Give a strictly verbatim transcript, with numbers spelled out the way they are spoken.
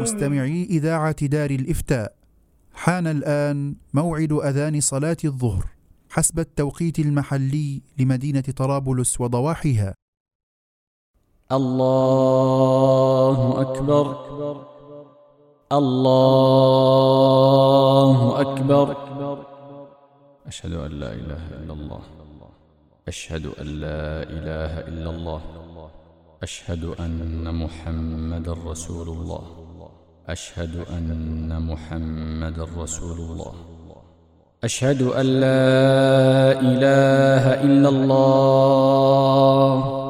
مستمعي إذاعة دار الإفتاء، حان الآن موعد أذان صلاة الظهر حسب التوقيت المحلي لمدينة طرابلس وضواحيها. الله أكبر، الله أكبر. أشهد أن لا إله إلا الله، أشهد أن لا إله إلا الله، أشهد أن محمد رسول الله، أشهد أن محمد رسول الله، أشهد أن لا إله إلا الله،